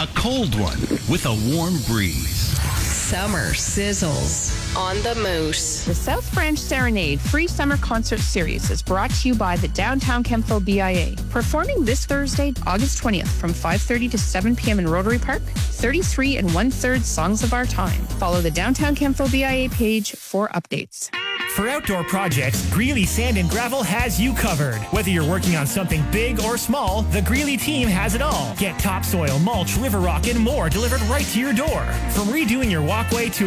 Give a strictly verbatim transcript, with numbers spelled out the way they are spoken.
a cold one with a warm breeze. Summer sizzles on the Moose. The South Branch Serenade Free Summer Concert Series is brought to you by the Downtown Kemptville B I A. Performing this Thursday, August twentieth from five thirty to seven p.m. in Rotary Park, thirty-three and one-third Songs of Our Time. Follow the Downtown Kemptville B I A page for updates. For outdoor projects, Greeley Sand and Gravel has you covered. Whether you're working on something big or small, the Greeley team has it all. Get topsoil, mulch, river rock, and more delivered right to your door. From redoing your walkway to